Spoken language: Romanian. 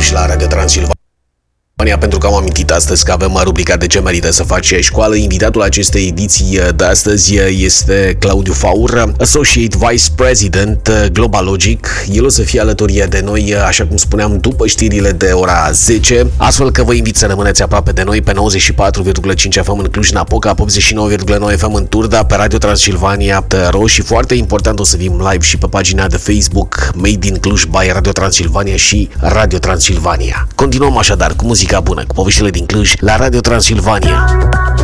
Cluj la Radio Transilvania. Pentru că am amintit astăzi că avem rubrica De ce merită să faci școală. Invitatul acestei ediții de astăzi este Claudiu Faur, Associate Vice President Global Logic. El o să fie alături de noi, așa cum spuneam, după știrile de ora 10, astfel că vă invit să rămâneți aproape de noi pe 94,5 FM în Cluj-Napoca, 89,9 FM în Turda, pe Radio Transilvania Ro și foarte important o să fim live și pe pagina de Facebook Made in Cluj by Radio Transilvania și Radio Transilvania. Continuăm așadar cu muzica bună, cu poveștile din Cluj la Radio Transilvania.